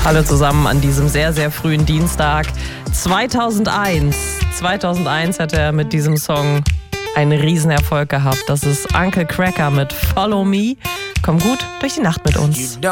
Hallo zusammen an diesem sehr, sehr frühen Dienstag. 2001 hat er mit diesem Song einen Riesenerfolg gehabt. Das ist Uncle Cracker mit Follow Me. Komm gut durch die Nacht mit uns. You